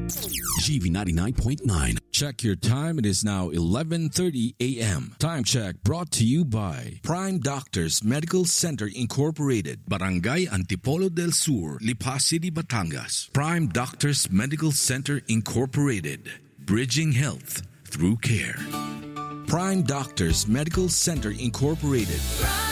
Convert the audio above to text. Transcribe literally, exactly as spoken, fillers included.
G V ninety-nine point nine. Check your time. It is now eleven thirty a.m. Time check brought to you by Prime Doctors Medical Center Incorporated, Barangay Antipolo del Sur, Lipa City, Batangas. Prime Doctors Medical Center Incorporated, bridging health through care. Prime Doctors Medical Center Incorporated.